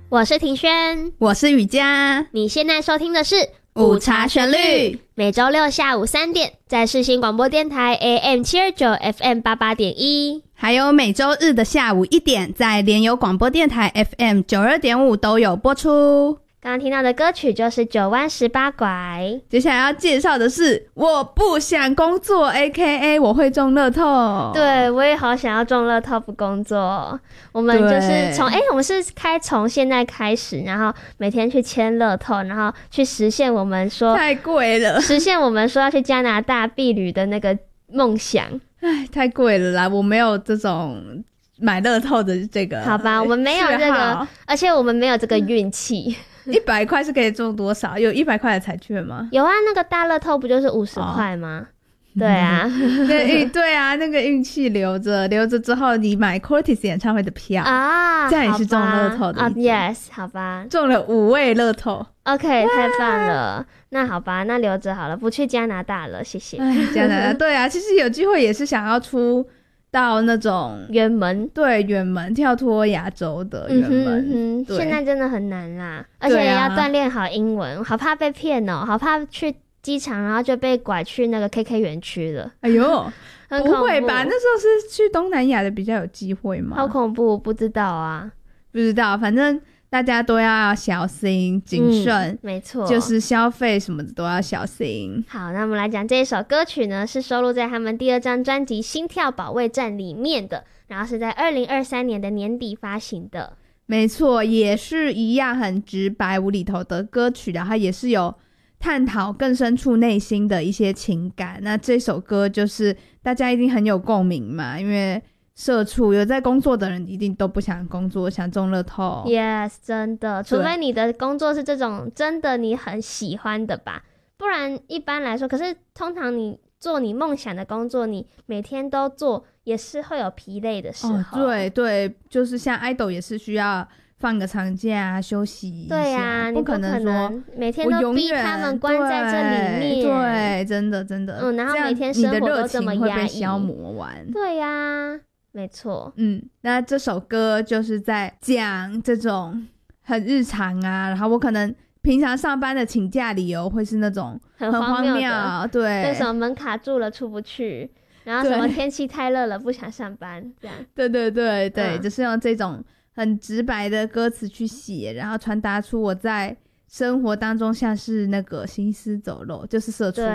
我是庭轩， 我是雨佳。 你现在收听的是午茶旋律， 每周六下午3点在世新广播电台 AM729 FM88.1， 还有每周日的下午1点在联友广播电台 FM92.5 都有播出。 刚刚听到的歌曲就是九弯18拐。 接下来要介绍的是我不想工作 AKA 我会中乐透。 对，我也好想要中乐透不工作。我们就是我们是从现在开始，然后每天去签乐透，然后去实现我们说太贵了， 实现我们说要去加拿大避旅的那个梦想。 唉，太贵了啦，我没有这种买乐透的这个。 好吧，我们没有这个，而且我们没有这个运气。 100块是可以中多少？有100块的彩券吗？ 有啊，那个大乐透不就是50块吗？对啊， 对啊，那个运气留着之后，你买 Cortis 演唱会的票啊，这样也是中乐透的 yes， 好吧， 中了5位乐透。 OK， 太棒了。那好吧，那留着好了，不去加拿大了，谢谢。 加拿大，对啊，其实有机会也是想要出到那种远门， 对，远门跳脱亚洲的远门， 现在真的很难啦，而且也要锻炼好英文，好怕被骗哦，好怕去机场然后就被拐去那个 KK 园区了。 哎呦， 很不会吧？那时候是去东南亚的比较有机会吗？ 好恐怖，不知道啊， 不知道，反正大家都要小心谨慎， 没错， 就是消费什么的都要小心。 好，那我们来讲这一首歌曲呢，是收录在他们第2张专辑《心跳保卫战》里面的，然后是在2023年的年底发行的。 没错，也是一样很直白无厘头的歌曲，然后也是有探讨更深处内心的一些情感。那这首歌就是大家一定很有共鸣嘛，因为社畜有在工作的人一定都不想工作，想中乐透。 Yes， 真的，除非你的工作是这种真的你很喜欢的吧，不然一般来说，可是通常你做你梦想的工作，你每天都做也是会有疲累的时候。 对，就是像 idol 也是需要放个长假休息一下。 对啊， 不可能说每天都逼他们关在这里面。 对，真的然后每天生活都这么压抑， 你的热情会被消磨完。 对啊，没错。 那这首歌就是在讲这种很日常啊，然后我可能平常上班的请假理由会是那种很荒谬的，对， 什么门卡住了出不去，然后什么天气太热了不想上班，这样。 对，就是用这种很直白的歌词去写，然后传达出我在生活当中像是那个行尸走肉，就是社畜